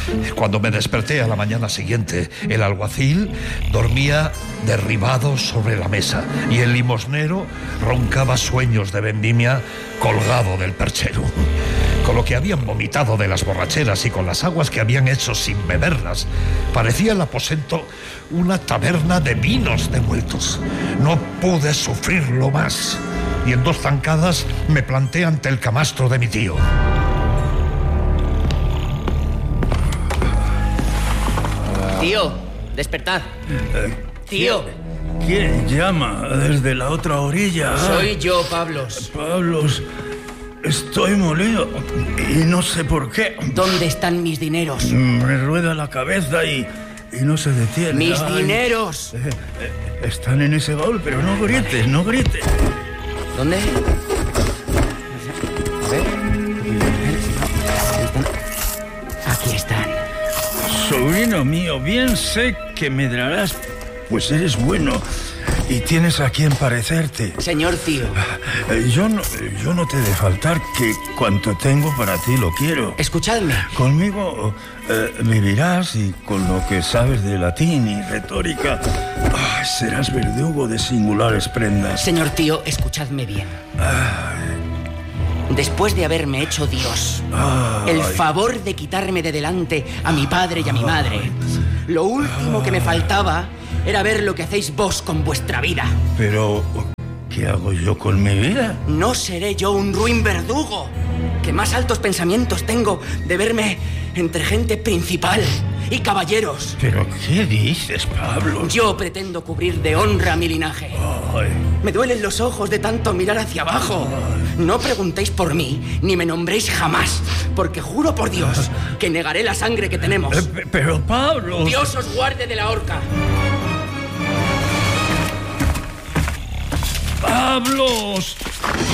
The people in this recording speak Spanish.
Cuando me desperté a la mañana siguiente, el alguacil dormía derribado sobre la mesa y el limosnero roncaba sueños de vendimia colgado del perchero. Con lo que habían vomitado de las borracheras y con las aguas que habían hecho sin beberlas, parecía el aposento una taberna de vinos devueltos. No pude sufrirlo más y en 2 zancadas me planté ante el camastro de mi tío. Tío, despertad. Tío. ¿Quién llama desde la otra orilla? Soy yo, Pablos. Pablos, estoy molido y no sé por qué. ¿Dónde están mis dineros? Me rueda la cabeza y no se detiene. ¡Mis dineros! Están en ese baúl, pero no grites, no grites. ¿Dónde? A ver. Aquí están. Sobrino mío, bien sé que medrarás, pues eres bueno y tienes a quien parecerte. Señor tío. Yo no te he de faltar, que cuanto tengo para ti lo quiero. Escuchadme. Conmigo vivirás y con lo que sabes de latín y retórica serás verdugo de singulares prendas. Señor tío, escuchadme bien. Después de haberme hecho Dios el favor de quitarme de delante a mi padre y a mi madre, lo último que me faltaba era ver lo que hacéis vos con vuestra vida. Pero, ¿qué hago yo con mi vida? No seré yo un ruin verdugo, que más altos pensamientos tengo de verme entre gente principal y caballeros. ¿Pero qué dices, Pablo? Yo pretendo cubrir de honra mi linaje. Ay. Me duelen los ojos de tanto mirar hacia abajo. No preguntéis por mí, ni me nombréis jamás, porque juro por Dios que negaré la sangre que tenemos. Pero, Pablo... Dios os guarde de la horca. ¡Pablos!